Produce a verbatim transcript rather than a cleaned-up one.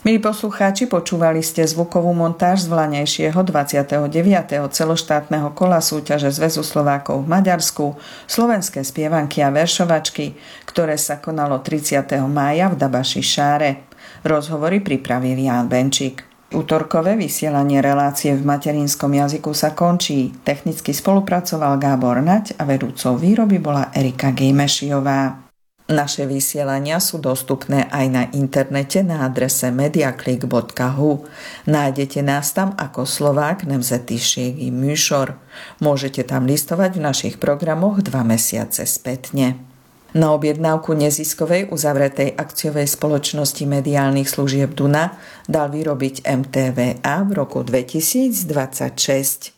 Milí poslucháči, počúvali ste zvukovú montáž z vlaňajšieho dvadsiateho deviateho celoštátneho kola súťaže Zväzu Slovákov v Maďarsku Slovenské spievanky a veršovačky, ktoré sa konalo tridsiateho mája v Dabaši Šáre. Rozhovory pripravil Ján Benčík. Utorkové vysielanie relácie v materinskom jazyku sa končí. Technicky spolupracoval Gábor Naď a vedúcou výroby bola Erika Gejmešiová. Naše vysielania sú dostupné aj na internete na adrese mediaclick bodka hu. Nájdete nás tam ako Slovák nemzetiségi műsor. Môžete tam listovať v našich programoch dva mesiace spätne. Na objednávku neziskovej uzavretej akciovej spoločnosti mediálnych služieb Duna dal vyrobiť em té vé á v roku dvetisícdvadsaťšesť.